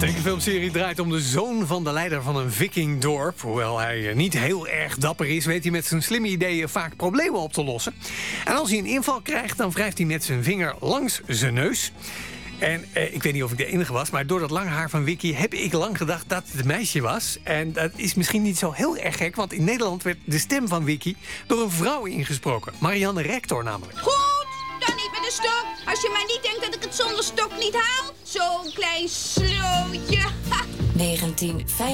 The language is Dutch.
tekenfilmserie draait om de zoon van de leider van een vikingdorp. Hoewel hij niet heel erg dapper is, weet hij met zijn slimme ideeën vaak problemen op te lossen. En als hij een inval krijgt, dan wrijft hij met zijn vinger langs zijn neus. En ik weet niet of ik de enige was, maar door dat lange haar van Vicky heb ik lang gedacht dat het een meisje was. En dat is misschien niet zo heel erg gek, want in Nederland werd de stem van Vicky door een vrouw ingesproken. Marianne Rector namelijk. Goed, dan niet met de stok. Als je maar niet denkt dat ik het zonder stok niet haal. Zo'n klein slootje. 1995